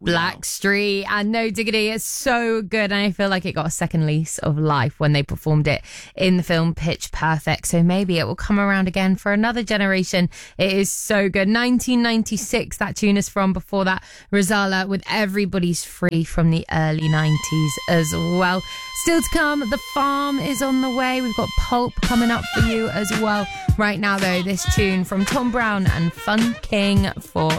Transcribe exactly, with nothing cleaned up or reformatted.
Blackstreet and No Diggity. It's so good, and I feel like it got a second lease of life when they performed it in the film Pitch Perfect, so maybe it will come around again for another generation. It is so good. nineteen ninety-six that tune is from. Before that, Rozalla with Everybody's Free from the early nineties as well. Still to come, The Farm is on the way. We've got Pulp coming up for you as well. Right now though, this tune from Tom Brown and Fun King for